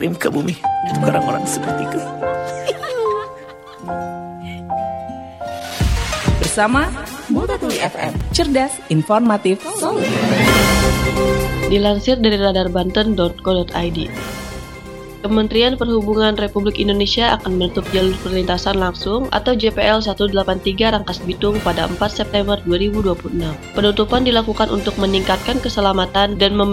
kirim ke bumi untuk orang-orang sepertiku. Bersama Multatuli FM, cerdas, informatif, solid. Dilansir dari radarbanten.co.id, Kementerian Perhubungan Republik Indonesia akan menutup jalur perlintasan langsung atau JPL 183 Rangkas Bitung pada 4 September 2026. Penutupan dilakukan untuk meningkatkan keselamatan dan